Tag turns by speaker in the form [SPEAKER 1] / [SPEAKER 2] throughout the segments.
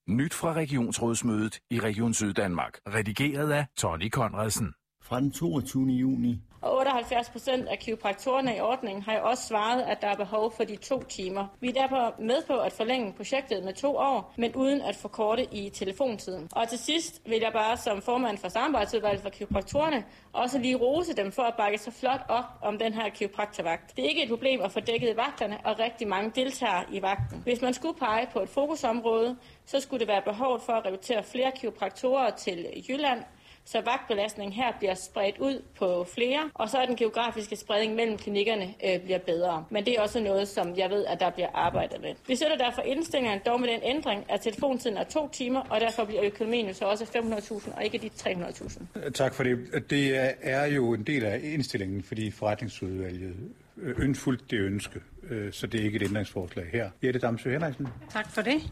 [SPEAKER 1] Nyt fra regionsrådsmødet i Region Syddanmark. Redigeret af Tony Conradsen.
[SPEAKER 2] Fra den 22. juni.
[SPEAKER 3] Og 78% af kiropraktorerne i ordningen har jo også svaret, at der er behov for de 2 timer. Vi er derfor med på at forlænge projektet med 2 år, men uden at forkorte i telefontiden. Og til sidst vil jeg bare som formand for samarbejdsudvalget for kiropraktorerne også lige rose dem for at bakke så flot op om den her kiropraktorvagt. Det er ikke et problem at få dækket vagterne, og rigtig mange deltager i vagten. Hvis man skulle pege på et fokusområde, så skulle det være behovet for at rekruttere flere kiropraktorer til Jylland, så vagtbelastningen her bliver spredt ud på flere, og så er den geografiske spredning mellem klinikkerne bliver bedre. Men det er også noget, som jeg ved, at der bliver arbejdet med. Vi sætter derfor indstillingerne dog med den ændring, at telefontiden er 2 timer, og derfor bliver økonomien så også 500.000 og ikke de 300.000.
[SPEAKER 4] Tak for det. Det er jo en del af indstillingen, fordi forretningsudvalget fuldt det ønske, så det er ikke et ændringsforslag her. Jette Damsø Henriksen.
[SPEAKER 5] Tak for det.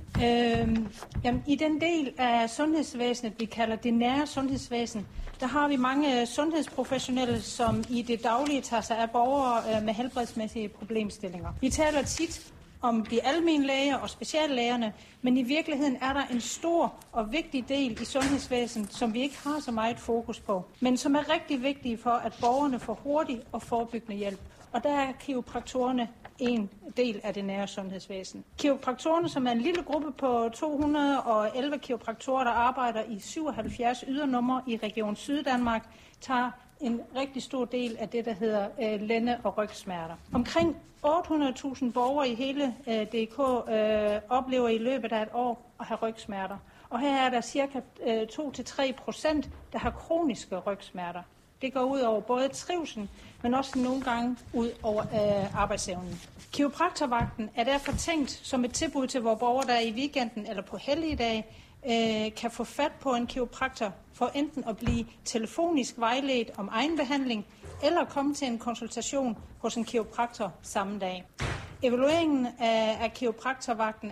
[SPEAKER 5] I den del af sundhedsvæsenet, vi kalder det nære sundhedsvæsen, der har vi mange sundhedsprofessionelle, som i det daglige tager sig af borgere med helbredsmæssige problemstillinger. Vi taler tit om de almene læger og speciallægerne, men i virkeligheden er der en stor og vigtig del i sundhedsvæsenet, som vi ikke har så meget fokus på, men som er rigtig vigtige for, at borgerne får hurtig og forebyggende hjælp. Og der er kiropraktorerne en del af det nære sundhedsvæsen. Kiropraktorerne, som er en lille gruppe på 211 kiropraktorer, der arbejder i 77 ydernumre i Region Syddanmark, tager en rigtig stor del af det, der hedder lænde- og rygsmerter. Omkring 800.000 borgere i hele DK oplever i løbet af et år at have rygsmerter. Og her er der cirka 2-3%, der har kroniske rygsmerter. Det går ud over både trivsel, men også nogle gange ud over arbejdsevnen. Kiropraktorvagten er derfor tænkt som et tilbud til vores borgere, der i weekenden eller på helligdage kan få fat på en kiropraktor for enten at blive telefonisk vejledt om egen behandling, eller komme til en konsultation hos en kiropraktor samme dag. Evalueringen af kiropraktorvagten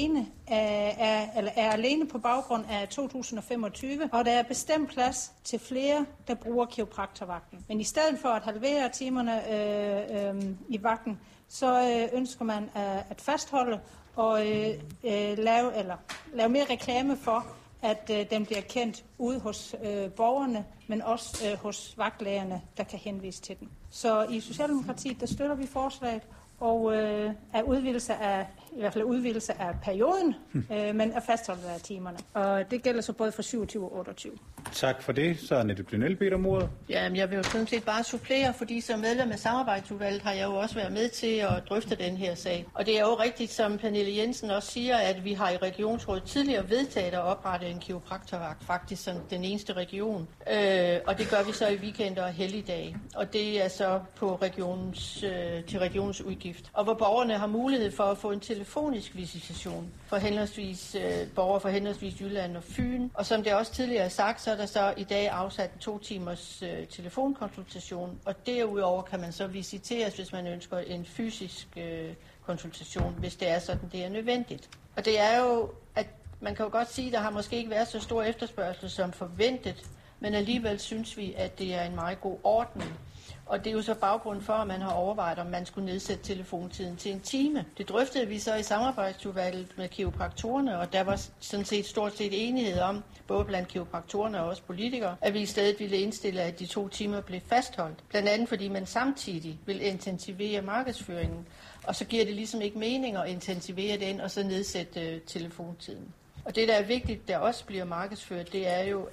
[SPEAKER 5] er alene på baggrund af 2025, og der er bestemt plads til flere, der bruger kiropraktorvagten. Men i stedet for at halvere timerne i vagten, så ønsker man at fastholde og lave mere reklame for, at den bliver kendt ude hos borgerne, men også hos vagtlægerne, der kan henvise til den. Så i Socialdemokratiet, der støtter vi forslaget, og er udvidelse af perioden, men er fastholdet af timerne. Og det gælder så både for 27 og 28.
[SPEAKER 4] Tak for det. Så er Annette Plynel bedt om ordet.
[SPEAKER 6] Jamen, jeg vil jo sådan set bare supplere, fordi som medlem af samarbejdsudvalget har jeg jo også været med til at drøfte den her sag. Og det er jo rigtigt, som Pernille Jensen også siger, at vi har i regionsrådet tidligere vedtaget at oprette en kiropraktorvagt, faktisk som den eneste region. Og det gør vi så i weekender og helligdage. Og det er så på til regionens udgift. Og hvor borgerne har mulighed for at få en telefonisk visitation for borgere fra henholdsvis Jylland og Fyn. Og som det også tidligere er sagt, så er der så i dag afsat 2 timers telefonkonsultation, og derudover kan man så visiteres, hvis man ønsker en fysisk konsultation, hvis det er sådan, det er nødvendigt. Og det er jo, at man kan jo godt sige, at der har måske ikke været så stor efterspørgsel som forventet, men alligevel synes vi, at det er en meget god ordning. Og det er jo så baggrund for, at man har overvejet, om man skulle nedsætte telefontiden til 1 time. Det drøftede vi så i samarbejdsudvalget med kiropraktorerne, og der var sådan set stort set enighed om, både blandt kiropraktorerne og også politikere, at vi i stedet ville indstille, at de 2 timer blev fastholdt. Blandt andet fordi man samtidig vil intensivere markedsføringen, og så giver det ligesom ikke mening at intensivere den og så nedsætte telefontiden. Og det, der er vigtigt, der også bliver markedsført, det er jo,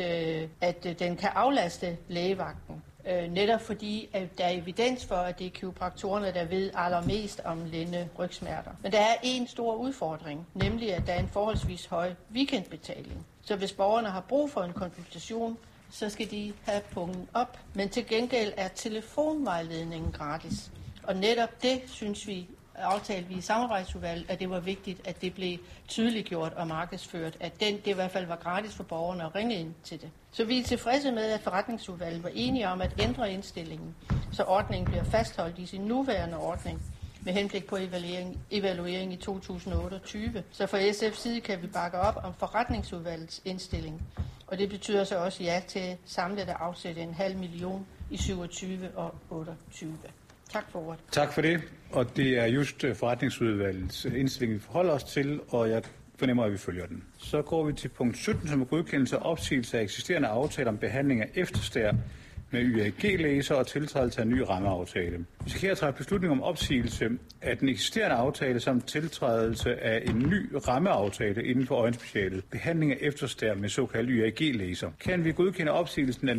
[SPEAKER 6] at den kan aflaste lægevagten. Netop fordi, at der er evidens for, at det er kiropraktorerne, der ved allermest om lænde-rygsmerter. Men der er en stor udfordring, nemlig at der er en forholdsvis høj weekendbetaling. Så hvis borgerne har brug for en konsultation, så skal de have pungen op. Men til gengæld er telefonvejledningen gratis. Og netop det, synes vi, aftalte vi i samarbejdsudvalget, at det var vigtigt, at det blev tydeliggjort og markedsført, at det i hvert fald var gratis for borgerne at ringe ind til det. Så vi er tilfredse med, at forretningsudvalget var enige om at ændre indstillingen, så ordningen bliver fastholdt i sin nuværende ordning med henblik på evaluering i 2028. Så fra SF's side kan vi bakke op om forretningsudvalgets indstilling. Og det betyder så også ja til samlet at afsætte 0,5 million i 27 og 28. Tak for ordet.
[SPEAKER 4] Tak for det, og det er just forretningsudvalgets indstilling, vi forholder os til, og jeg fornemmer, at vi følger den. Så går vi til punkt 17, som er godkendelse og opsigelse af eksisterende aftaler om behandling af efterstær med YAG-læser og tiltrædelse af en ny rammeaftale. Vi skal her træffe beslutning om opsigelse af den eksisterende aftale samt tiltrædelse af en ny rammeaftale inden for øjenspecialet. Behandling af efterstær med såkaldt YAG-læser. Kan vi godkende opsigelsen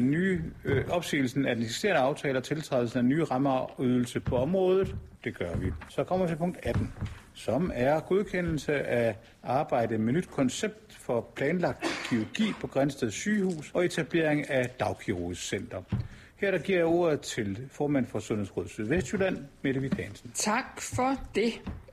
[SPEAKER 4] af den eksisterende aftale og tiltrædelsen af en ny rammeydelse på området? Det gør vi. Så kommer vi til punkt 18, som er godkendelse af arbejdet med nyt koncept for planlagt kirurgi på Grindsted Sygehus og etablering af dagkirurgisk center. Her der giver jeg ordet til formand for Sundhedsrådet Sydvestjylland, Mette Hviid Hansen.
[SPEAKER 7] Tak for det.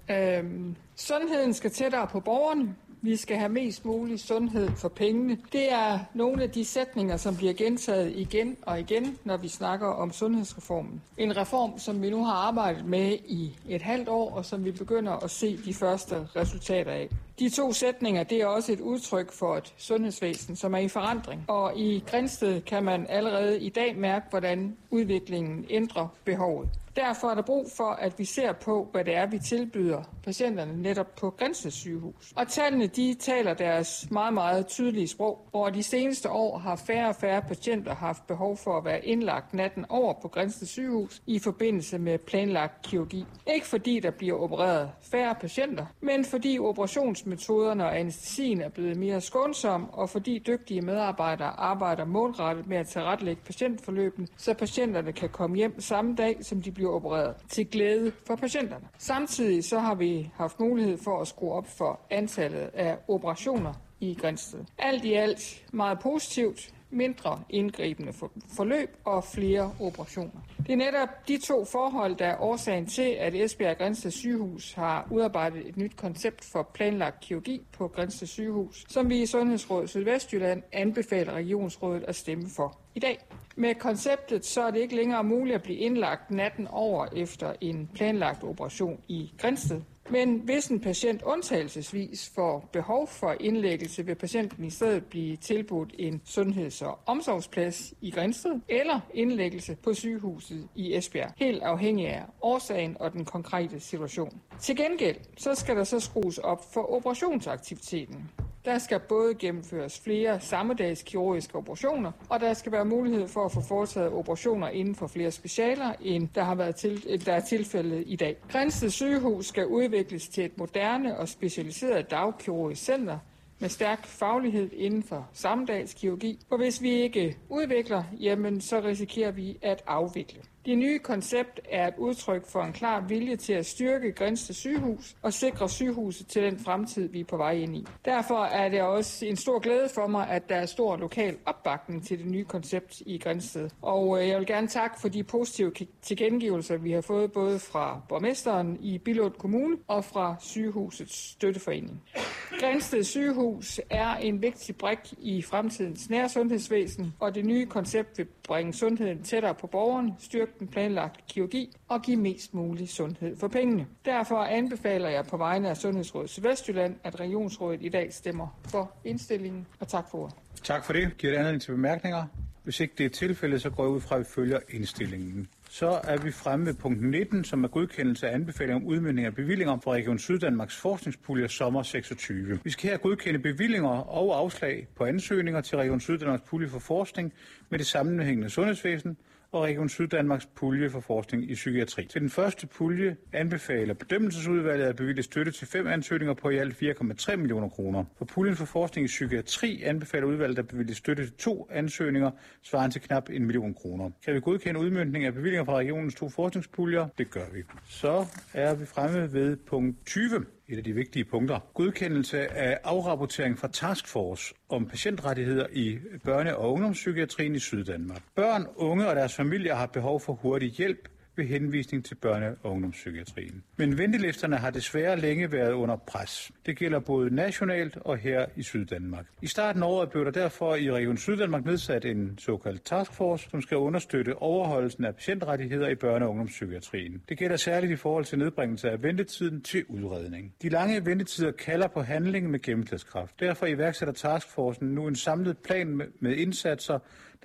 [SPEAKER 7] Sundheden skal tættere på borgerne. Vi skal have mest mulig sundhed for pengene. Det er nogle af de sætninger, som bliver gentaget igen og igen, når vi snakker om sundhedsreformen. En reform, som vi nu har arbejdet med i et halvt år, og som vi begynder at se de første resultater af. De to sætninger, det er også et udtryk for et sundhedsvæsen, som er i forandring. Og i Grindsted kan man allerede i dag mærke, hvordan udviklingen ændrer behovet. Derfor er der brug for, at vi ser på, hvad det er, vi tilbyder patienterne netop på Grindsted Sygehus. Og tallene, de taler deres meget, meget tydelige sprog. Over de seneste år har færre og færre patienter haft behov for at være indlagt natten over på Grindsted Sygehus i forbindelse med planlagt kirurgi. Ikke fordi der bliver opereret færre patienter, men fordi operationsmetoderne og anæstesien er blevet mere skånsomme, og fordi dygtige medarbejdere arbejder målrettet med at tilrettelægge patientforløbene, så patienterne kan komme hjem samme dag, som de bliver opereret, til glæde for patienterne. Samtidig så har vi haft mulighed for at skrue op for antallet af operationer i Grindsted. Alt i alt meget positivt, mindre indgribende forløb og flere operationer. Det er netop de to forhold, der er årsagen til, at Esbjerg Grindsted Sygehus har udarbejdet et nyt koncept for planlagt kirurgi på Grindsted Sygehus, som vi i Sundhedsrådet Sydvestjylland anbefaler regionsrådet at stemme for i dag. Med konceptet så er det ikke længere muligt at blive indlagt natten over efter en planlagt operation i Grindsted. Men hvis en patient undtagelsesvis får behov for indlæggelse, vil patienten i stedet blive tilbudt en sundheds- og omsorgsplads i Grindsted eller indlæggelse på sygehuset i Esbjerg, helt afhængig af årsagen og den konkrete situation. Til gengæld så skal der så skrues op for operationsaktiviteten. Der skal både gennemføres flere sammedags kirurgiske operationer, og der skal være mulighed for at få foretaget operationer inden for flere specialer, end der er tilfældet i dag. Grindsted Sygehus skal udvikles til et moderne og specialiseret dagkirurgisk center med stærk faglighed inden for sammedagskirurgi. For hvis vi ikke udvikler, jamen så risikerer vi at afvikle. Det nye koncept er et udtryk for en klar vilje til at styrke Grindsted Sygehus og sikre sygehuset til den fremtid, vi er på vej ind i. Derfor er det også en stor glæde for mig, at der er stor lokal opbakning til det nye koncept i Grindsted. Og jeg vil gerne takke for de positive tilkendegivelser, vi har fået både fra borgmesteren i Billund Kommune og fra sygehusets støtteforening. Grindsted Sygehus er en vigtig brik i fremtidens nærsundhedsvæsen, og det nye koncept vil bringe sundheden tættere på borgerne, styrke den planlagte kirurgi og give mest mulig sundhed for pengene. Derfor anbefaler jeg på vegne af Sundhedsrådet Sydvestjylland, at regionsrådet i dag stemmer for indstillingen, og tak for ordet.
[SPEAKER 4] Tak for det. Giver det anledning til bemærkninger? Hvis ikke det er tilfældet, så går jeg ud fra, at vi følger indstillingen. Så er vi fremme ved punkt 19, som er godkendelse af anbefaling om udmøntning af bevillinger fra Region Syddanmarks forskningspulje sommer 26. Vi skal her godkende bevillinger og afslag på ansøgninger til Region Syddanmarks pulje for forskning med det sammenhængende sundhedsvæsen og Region Syddanmarks pulje for forskning i psykiatri. Til den første pulje anbefaler bedømmelsesudvalget at bevilge støtte til 5 ansøgninger på i alt 4,3 millioner kroner. For puljen for forskning i psykiatri anbefaler udvalget at bevilge støtte til 2 ansøgninger, svarende til knap 1 million kroner. Kan vi godkende udmøntning af bevillinger fra regionens 2 forskningspuljer? Det gør vi. Så er vi fremme ved punkt 20. Et af de vigtige punkter. Godkendelse af afrapportering fra Taskforce om patientrettigheder i børne- og ungdomspsykiatrien i Syddanmark. Børn, unge og deres familier har behov for hurtig hjælp ved henvisning til børne- og ungdomspsykiatrien. Men ventelisterne har desværre længe været under pres. Det gælder både nationalt og her i Syddanmark. I starten af året blev der derfor i Region Syddanmark nedsat en såkaldt taskforce, som skal understøtte overholdelsen af patientrettigheder i børne- og ungdomspsykiatrien. Det gælder særligt i forhold til nedbringelse af ventetiden til udredning. De lange ventetider kalder på handling med gennemslagskraft. Derfor iværksætter taskforcen nu en samlet plan med indsatser,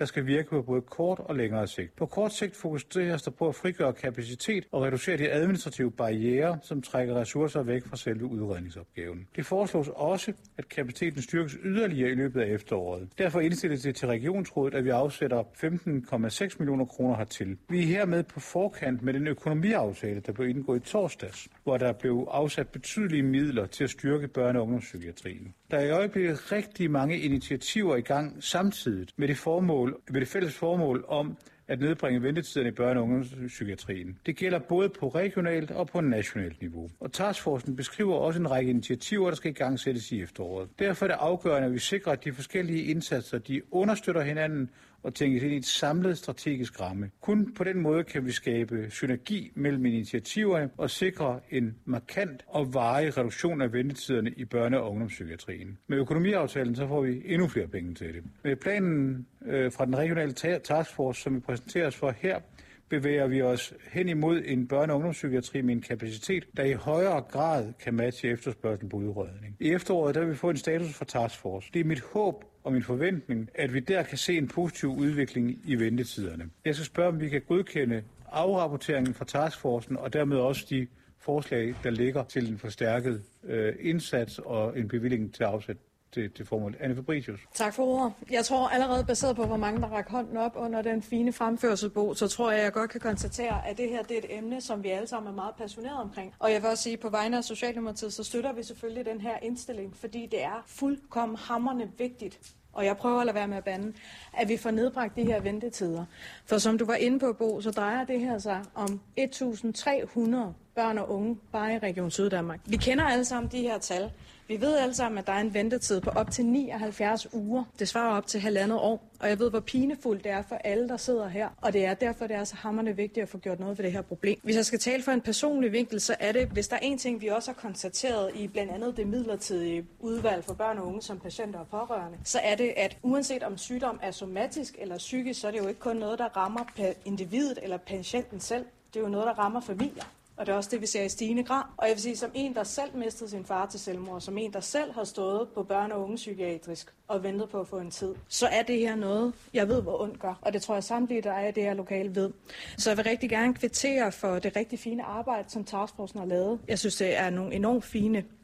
[SPEAKER 4] der skal virke på både kort og længere sigt. På kort sigt fokuseres der på at frigøre kapacitet og reducere de administrative barrierer, som trækker ressourcer væk fra selve udredningsopgaven. Det foreslås også, at kapaciteten styrkes yderligere i løbet af efteråret. Derfor indstilles det til Regionsrådet, at vi afsætter 15,6 millioner kroner hertil. Vi er hermed på forkant med den økonomiaftale, der blev indgået i torsdags, hvor der blev afsat betydelige midler til at styrke børne- og ungdomspsykiatrien. Der er i øjeblikket rigtig mange initiativer i gang samtidig med det fælles formål om at nedbringe ventetiderne i børne- og ungdomspsykiatrien. Det gælder både på regionalt og på nationalt niveau. Og taskforcen beskriver også en række initiativer, der skal igangsættes i efteråret. Derfor er det afgørende, at vi sikrer, at de forskellige indsatser de understøtter hinanden og tænkes ind i et samlet strategisk ramme. Kun på den måde kan vi skabe synergi mellem initiativerne og sikre en markant og varig reduktion af ventetiderne i børne- og ungdomspsykiatrien. Med økonomiaftalen så får vi endnu flere penge til det. Med planen fra den regionale taskforce, som vi præsenteres for her, bevæger vi os hen imod en børne- og ungdomspsykiatri med en kapacitet, der i højere grad kan matche efterspørgslen på udredning. I efteråret der vil vi få en status for taskforce. Det er mit håb og min forventning, at vi der kan se en positiv udvikling i ventetiderne. Jeg skal spørge, om vi kan godkende afrapporteringen fra taskforcen og dermed også de forslag, der ligger til en forstærket indsats og en bevilling til afsæt til formål. Anne Fabricius.
[SPEAKER 8] Tak for ordet. Jeg tror allerede baseret på, hvor mange der rækker hånden op under den fine fremførselsbog, så tror jeg godt kan konstatere, at det her det er et emne, som vi alle sammen er meget passionerede omkring. Og jeg vil også sige, på vegne af Socialdemokratiet, så støtter vi selvfølgelig den her indstilling, fordi det er fuldkommen hamrende vigtigt, og jeg prøver at lade være med at bande, at vi får nedbragt de her ventetider. For som du var inde på, Bo, så drejer det her sig om 1.300 børn og unge bare i Region Syddanmark. Vi kender alle sammen de her tal. Vi ved alle sammen, at der er en ventetid på op til 79 uger. Det svarer op til 1,5 år. Og jeg ved, hvor pinefuldt det er for alle, der sidder her. Og det er derfor, det er så hamrende vigtigt at få gjort noget ved det her problem. Hvis jeg skal tale for en personlig vinkel, så er det, hvis der er en ting, vi også har konstateret i blandt andet det midlertidige udvalg for børn og unge som patienter og pårørende, så er det, at uanset om sygdom er somatisk eller psykisk, så er det jo ikke kun noget, der rammer individet eller patienten selv. Det er jo noget, der rammer familier. Og det er også det, vi ser i stigende grad. Og jeg vil sige, som en, der selv mistede sin far til selvmord, som en, der selv har stået på børne- og ungepsykiatrisk og ventet på at få en tid, så er det her noget, jeg ved, hvor ondt gør. Og det tror jeg samtlige, der er i det her lokale, ved. Så jeg vil rigtig gerne kvittere for det rigtig fine arbejde, som taskforcen har lavet. Jeg synes, det er nogle enormt fine